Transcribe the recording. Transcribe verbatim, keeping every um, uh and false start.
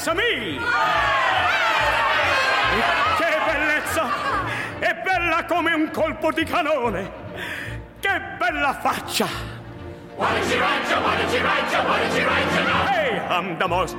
Sesame! Che bellezza! È bella come un colpo di canone! Che bella faccia! What did she write you? What did she write you? What did she write you now? Hey, I'm the most